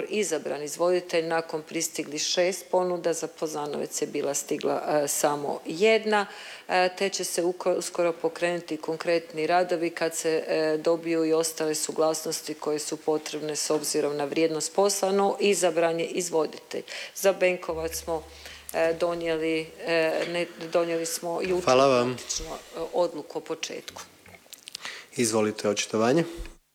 ugovor izabran izvoditelj nakon pristiglih 6 ponuda, za Pozanovec je bila stigla samo 1, te će se uskoro pokrenuti konkretni radovi kad se dobiju i ostale suglasnosti koje su potrebne s obzirom na vrijednost posla, no izabran je izvoditelj. Za Benkovac smo donijeli smo jučer odluku o početku. Izvolite očitovanje.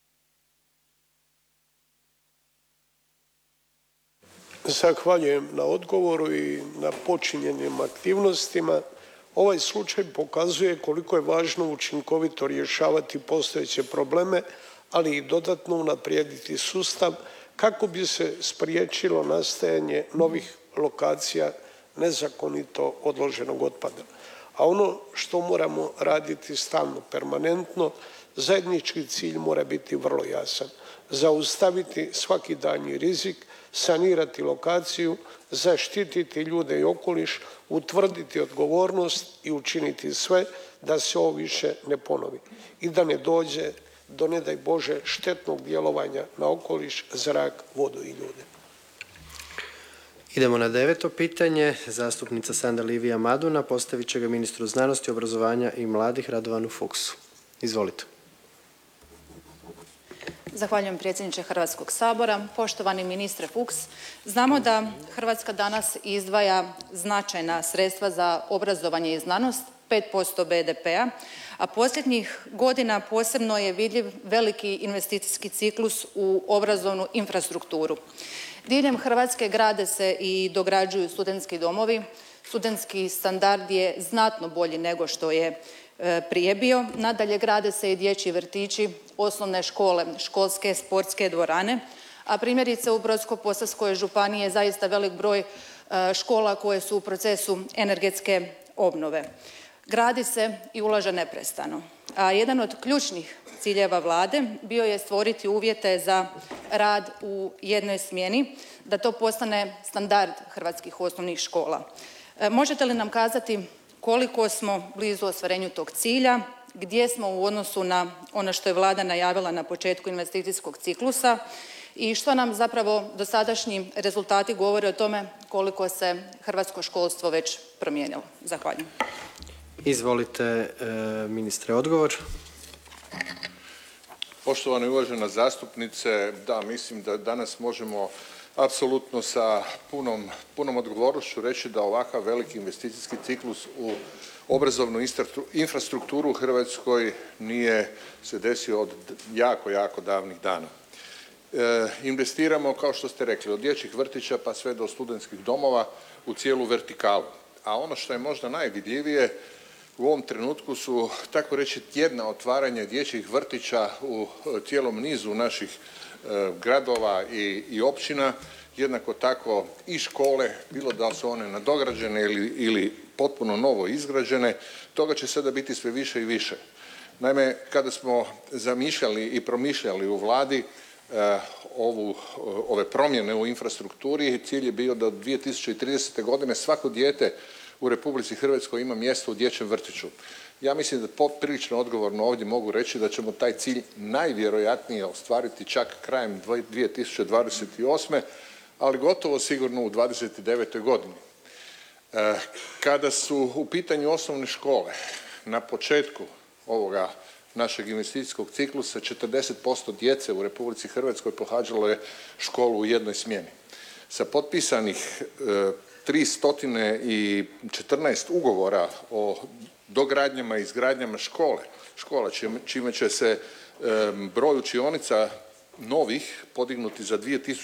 Zahvaljujem na odgovoru i na počinjenim aktivnostima. Ovaj slučaj pokazuje koliko je važno učinkovito rješavati postojeće probleme, ali i dodatno unaprijediti sustav kako bi se spriječilo nastajanje novih lokacija nezakonito odloženog otpada. A ono što moramo raditi stalno, permanentno, zajednički cilj mora biti vrlo jasan. Zaustaviti svaki daljnji rizik, sanirati lokaciju, zaštititi ljude i okoliš, utvrditi odgovornost i učiniti sve da se ovo više ne ponovi i da ne dođe do, ne daj Bože, štetnog djelovanja na okoliš, zrak, vodu i ljude. Idemo na 9. pitanje. Zastupnica Sanda Livija Maduna postavit će ga ministru znanosti, obrazovanja i mladih Radovanu Fuchsu. Izvolite. Zahvaljujem predsjedniče Hrvatskog sabora. Poštovani ministre Fuchs, znamo da Hrvatska danas izdvaja značajna sredstva za obrazovanje i znanost, 5% BDP-a, a posljednjih godina posebno je vidljiv veliki investicijski ciklus u obrazovnu infrastrukturu. Diljem Hrvatske grade se i dograđuju studentski domovi. Studentski standard je znatno bolji nego što je prije bio. Nadalje, grade se i dječji vrtići, osnovne škole, školske sportske dvorane, a primjerice u Brodsko-posavskoj županiji je zaista velik broj škola koje su u procesu energetske obnove. Gradi se i ulaže neprestano. A jedan od ključnih ciljeva Vlade bio je stvoriti uvjete za rad u jednoj smjeni, da to postane standard hrvatskih osnovnih škola. Možete li nam kazati koliko smo blizu ostvarenju tog cilja, gdje smo u odnosu na ono što je Vlada najavila na početku investicijskog ciklusa i što nam zapravo dosadašnji rezultati govore o tome koliko se hrvatsko školstvo već promijenilo? Zahvaljujem. Izvolite ministre odgovor. Poštovana i uvažena zastupnice, da, mislim da danas možemo apsolutno sa punom odgovornošću reći da ovakav veliki investicijski ciklus u obrazovnu infrastrukturu u Hrvatskoj nije se desio od jako davnih dana. Investiramo, kao što ste rekli, od dječjih vrtića pa sve do studentskih domova u cijelu vertikalu. A ono što je možda najvidljivije u ovom trenutku su, tako reći, tjedna otvaranja dječjih vrtića u cijelom nizu naših gradova i općina, jednako tako i škole, bilo da su one nadograđene ili potpuno novo izgrađene, toga će sada biti sve više i više. Naime, kada smo zamišljali i promišljali u Vladi ove promjene u infrastrukturi, cilj je bio da od 2030. godine svako dijete u Republici Hrvatskoj ima mjesto u dječjem vrtiću. Ja mislim da prilično odgovorno ovdje mogu reći da ćemo taj cilj najvjerojatnije ostvariti čak krajem 2028. ali gotovo sigurno u 2029. godini. Kada su u pitanju osnovne škole, na početku ovoga našeg investicijskog ciklusa 40% djece u Republici Hrvatskoj pohađalo je školu u jednoj smjeni. Sa potpisanih 314 ugovora o dogradnjama i izgradnjama škola, čime će se broj učionica novih podignuti za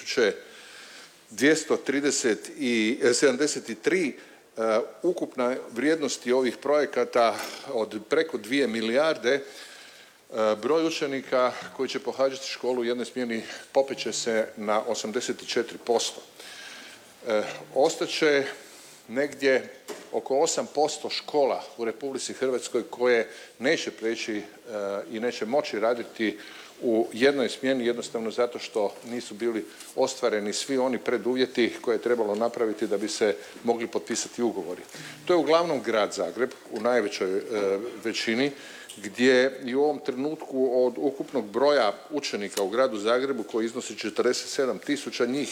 2273, ukupna vrijednosti ovih projekata od preko 2 milijarde, broj učenika koji će pohađati školu u jednoj smjeni popeće se na 84%. Ostaće negdje oko 8% škola u Republici Hrvatskoj koje neće preći i neće moći raditi u jednoj smjeni, jednostavno zato što nisu bili ostvareni svi oni preduvjeti koje je trebalo napraviti da bi se mogli potpisati ugovori. To je uglavnom grad Zagreb u najvećoj većini, gdje i u ovom trenutku od ukupnog broja učenika u gradu Zagrebu koji iznosi 47 000, njih